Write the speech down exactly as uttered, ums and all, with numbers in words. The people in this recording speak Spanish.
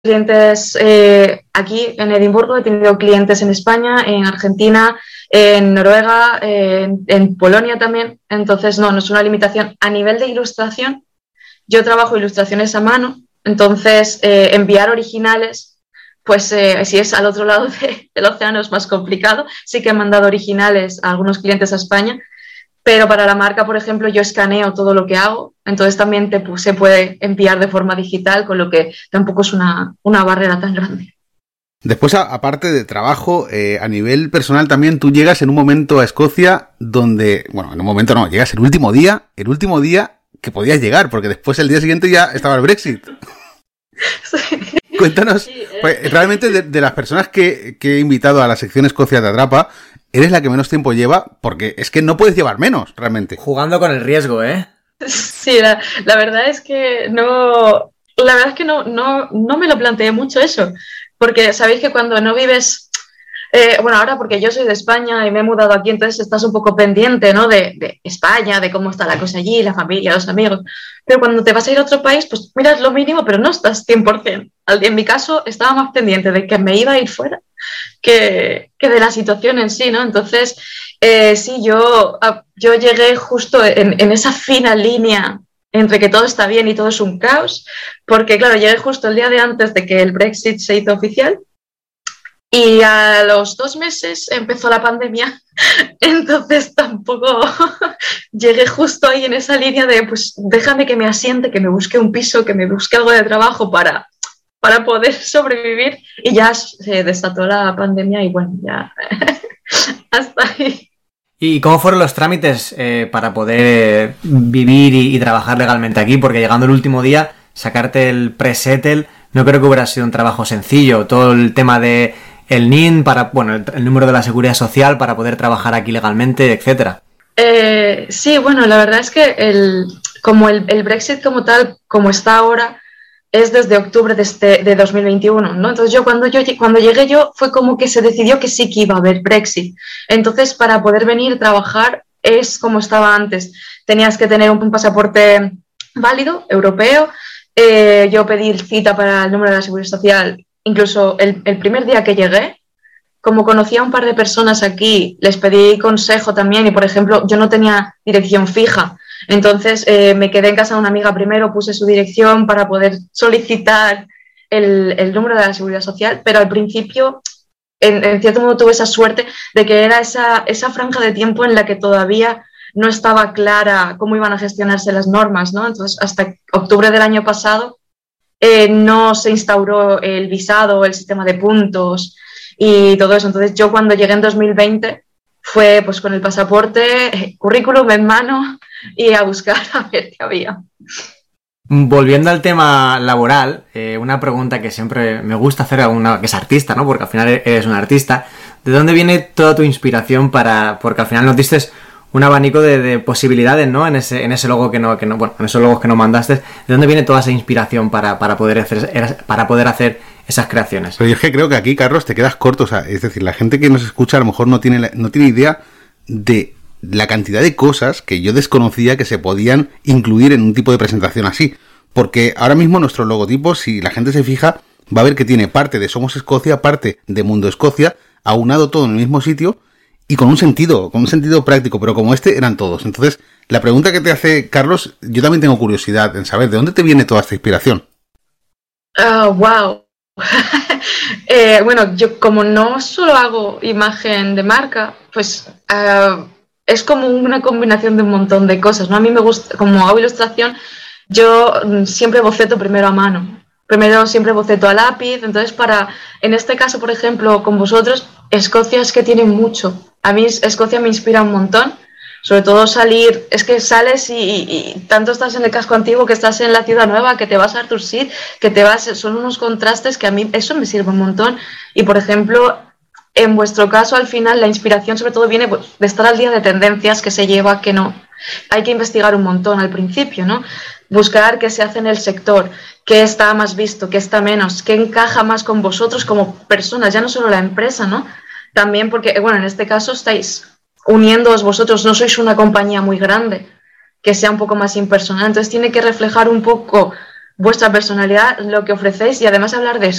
clientes eh, aquí en Edimburgo, he tenido clientes en España, en Argentina, en Noruega, en, en Polonia también. Entonces, no, no es una limitación. A nivel de ilustración, yo trabajo ilustraciones a mano, entonces eh, enviar originales, pues eh, si es al otro lado de, del océano es más complicado. Sí que he mandado originales a algunos clientes a España, pero para la marca, por ejemplo, yo escaneo todo lo que hago, entonces también te, se puede enviar de forma digital, con lo que tampoco es una, una barrera tan grande. Después, a, aparte de trabajo, eh, a nivel personal también, tú llegas en un momento a Escocia donde, bueno, en un momento no, llegas el último día, el último día que podías llegar, porque después el día siguiente ya estaba el Brexit. Sí. Cuéntanos, sí, eh. pues, realmente de, de las personas que, que he invitado a la sección Escocia te atrapa, eres la que menos tiempo lleva, porque es que no puedes llevar menos, realmente. Jugando con el riesgo, ¿eh? Sí, la, la verdad es que no, la verdad es que no, no, no me lo planteé mucho eso, porque sabéis que cuando no vives, eh, bueno, ahora porque yo soy de España y me he mudado aquí, entonces estás un poco pendiente, ¿no? De, de España, de cómo está la cosa allí, la familia, los amigos, pero cuando te vas a ir a otro país, pues miras lo mínimo, pero no estás cien por ciento. En mi caso, estaba más pendiente de que me iba a ir fuera que, que de la situación en sí, ¿no? Entonces, eh, sí, yo, yo llegué justo en, en esa fina línea entre que todo está bien y todo es un caos, porque claro, llegué justo el día de antes de que el Brexit se hizo oficial y a los dos meses empezó la pandemia, entonces tampoco llegué justo ahí en esa línea de pues déjame que me asiente, que me busque un piso, que me busque algo de trabajo para, para poder sobrevivir, y ya se desató la pandemia y bueno, ya hasta ahí. ¿Y cómo fueron los trámites eh, para poder vivir y, y trabajar legalmente aquí? Porque llegando el último día, sacarte el pre-settle, no creo que hubiera sido un trabajo sencillo. Todo el tema de el N I N, para, bueno, el, el número de la seguridad social para poder trabajar aquí legalmente, etcétera. Eh, sí, bueno, la verdad es que el, como el, el Brexit como tal, como está ahora, es desde octubre de, este, de dos mil veintiuno, ¿no? Entonces yo cuando, yo cuando llegué yo fue como que se decidió que sí que iba a haber Brexit. Entonces para poder venir a trabajar es como estaba antes. Tenías que tener un, un pasaporte válido, europeo. Eh, yo pedí cita para el número de la seguridad social incluso el, el primer día que llegué. Como conocía a un par de personas aquí, les pedí consejo también y, por ejemplo, yo no tenía dirección fija. Entonces eh, me quedé en casa de una amiga primero, puse su dirección para poder solicitar el, el número de la seguridad social, pero al principio, en, en cierto modo, tuve esa suerte de que era esa, esa franja de tiempo en la que todavía no estaba clara cómo iban a gestionarse las normas, ¿no? Entonces, hasta octubre del año pasado eh, no se instauró el visado, el sistema de puntos y todo eso. Entonces, yo cuando llegué en dos mil veinte fue pues con el pasaporte, currículum en mano y a buscar a ver qué había. Volviendo al tema laboral, eh, una pregunta que siempre me gusta hacer a una que es artista, ¿no? Porque al final eres un artista. ¿De dónde viene toda tu inspiración para...? Porque al final nos diste un abanico de, de posibilidades, ¿no? En ese, en ese logo que no, que no, bueno, en esos logos que no mandaste. ¿De dónde viene toda esa inspiración para, para poder hacer, para poder hacer esas creaciones? Pero yo es que creo que aquí, Carlos, te quedas corto. O sea, es decir, la gente que nos escucha a lo mejor no tiene, no tiene idea de la cantidad de cosas que yo desconocía que se podían incluir en un tipo de presentación así. Porque ahora mismo nuestro logotipo, si la gente se fija, va a ver que tiene parte de Somos Escocia, parte de Mundo Escocia, aunado todo en el mismo sitio y con un sentido, con un sentido práctico, pero como este eran todos. Entonces, la pregunta que te hace Carlos, yo también tengo curiosidad en saber, ¿de dónde te viene toda esta inspiración? Uh, wow. eh, bueno, yo como no solo hago imagen de marca, pues uh, es como una combinación de un montón de cosas, ¿no? A mí me gusta, como hago ilustración, yo siempre boceto primero a mano. Primero siempre boceto a lápiz, entonces para, en este caso, por ejemplo, con vosotros, Escocia es que tiene mucho. A mí Escocia me inspira un montón, sobre todo salir, es que sales y, y, y tanto estás en el casco antiguo que estás en la ciudad nueva, que te vas a Arthur Seat, que te vas, son unos contrastes que a mí eso me sirve un montón. Y por ejemplo, en vuestro caso, al final, la inspiración sobre todo viene pues, de estar al día de tendencias que se lleva, que no. Hay que investigar un montón al principio, ¿no? Buscar qué se hace en el sector, qué está más visto, qué está menos, qué encaja más con vosotros como personas, ya no solo la empresa, ¿no? También porque, bueno, en este caso estáis uniéndoos vosotros, no sois una compañía muy grande, que sea un poco más impersonal, entonces tiene que reflejar un poco vuestra personalidad, lo que ofrecéis y además hablar de